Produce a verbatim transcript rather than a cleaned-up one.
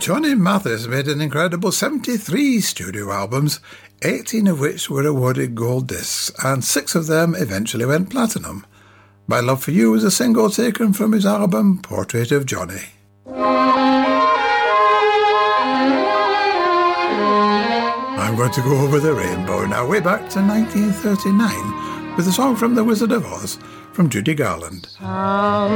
Johnny Mathis made an incredible seventy-three studio albums, eighteen of which were awarded gold discs, and six of them eventually went platinum. My Love for You was a single taken from his album Portrait of Johnny. I'm going to go over the rainbow now, way back to nineteen thirty-nine, with a song from The Wizard of Oz from Judy Garland.